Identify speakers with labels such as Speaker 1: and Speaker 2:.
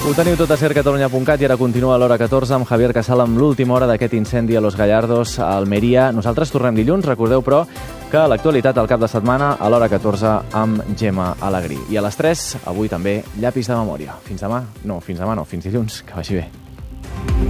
Speaker 1: Ho teniu tot a sercatalunya.cat i ara continua a l'hora 14 amb Javier Casal amb l'última hora d'aquest incendi a Los Gallardos, a Almeria. Nosaltres tornem dilluns, recordeu però que l'actualitat al cap de setmana a l'hora 14 amb Gemma Alegrí. I a les 3, avui també, llapis de memòria. Fins dilluns, que vagi bé.